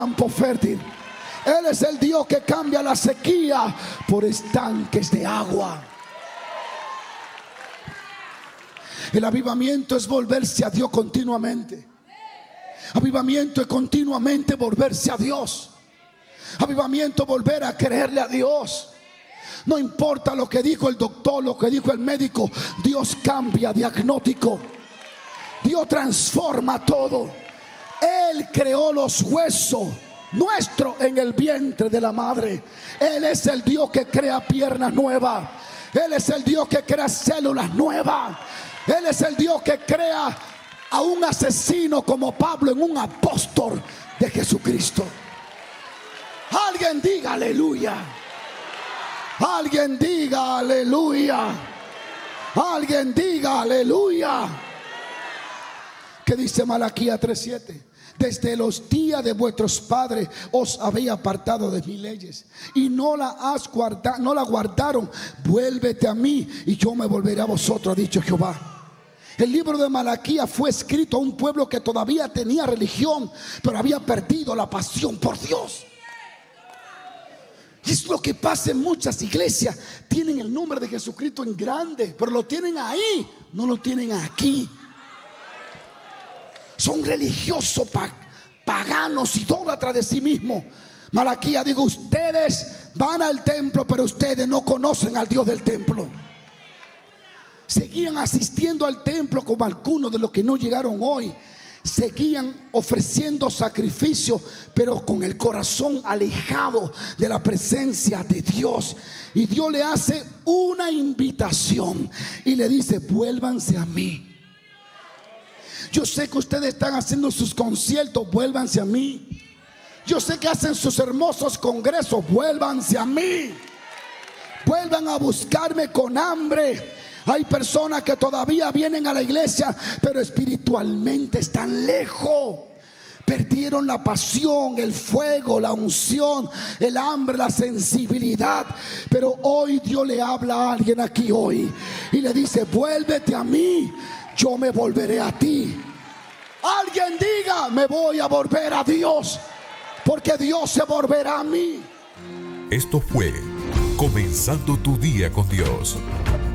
campo fértil. Él es el Dios que cambia la sequía por estanques de agua. El avivamiento es volverse a Dios continuamente. Avivamiento es continuamente volverse a Dios. Avivamiento, volver a creerle a Dios. No importa lo que dijo el doctor, lo que dijo el médico, Dios cambia diagnóstico. Dios transforma todo. Él creó los huesos nuestros en el vientre de la madre. Él es el Dios que crea piernas nuevas. Él es el Dios que crea células nuevas. Él es el Dios que crea a un asesino como Pablo en un apóstol de Jesucristo. Alguien diga aleluya. Alguien diga aleluya. Alguien diga aleluya. ¿Qué dice Malaquías 3:7? Desde los días de vuestros padres os habéis apartado de mis leyes y no la guardaron. Vuélvete a mí y yo me volveré a vosotros, ha dicho Jehová. El libro de Malaquías fue escrito a un pueblo que todavía tenía religión, pero había perdido la pasión por Dios. Y es lo que pasa en muchas iglesias. Tienen el nombre de Jesucristo en grande, pero lo tienen ahí, no lo tienen aquí. Son religiosos, paganos, idólatras de sí mismos. Malaquías dijo: ustedes van al templo, pero ustedes no conocen al Dios del templo. Seguían asistiendo al templo como algunos de los que no llegaron hoy. Seguían ofreciendo sacrificios, pero con el corazón alejado de la presencia de Dios. Y Dios le hace una invitación y le dice: vuélvanse a mí. Yo sé que ustedes están haciendo sus conciertos, vuélvanse a mí. Yo sé que hacen sus hermosos congresos, vuélvanse a mí. Vuelvan a buscarme con hambre. Hay personas que todavía vienen a la iglesia, pero espiritualmente están lejos. Perdieron la pasión, el fuego, la unción, el hambre, la sensibilidad. Pero hoy Dios le habla a alguien aquí hoy y le dice: vuélvete a mí, yo me volveré a ti. Alguien diga: me voy a volver a Dios, porque Dios se volverá a mí. Esto fue Comenzando tu Día con Dios,